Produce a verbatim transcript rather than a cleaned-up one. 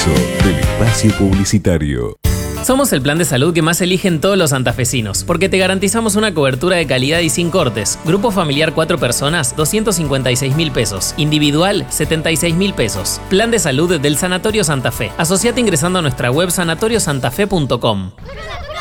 comienzo del espacio publicitario. Somos el plan de salud que más eligen todos los santafesinos, porque te garantizamos una cobertura de calidad y sin cortes. Grupo familiar cuatro personas, doscientos cincuenta y seis mil pesos. Individual, setenta y seis mil pesos. Plan de salud del Sanatorio Santa Fe. Asociate ingresando a nuestra web sanatorio santa fe punto com.